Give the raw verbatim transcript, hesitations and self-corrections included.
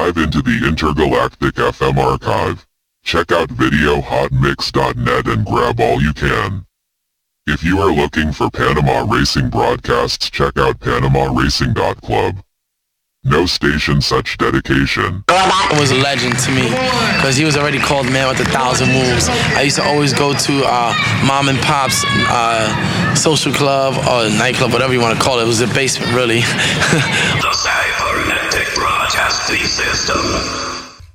dive into the intergalactic F M archive. Check out video hot mix dot net and grab all you can. If you are looking for Panama racing broadcasts, check out panama racing dot club. No station such dedication. It was a legend to me because he was already called man with a thousand moves. I used to always go to uh, mom and pop's uh, social club or nightclub, whatever you want to call it. It was a basement, really. The Cybernetic Broadcasting System.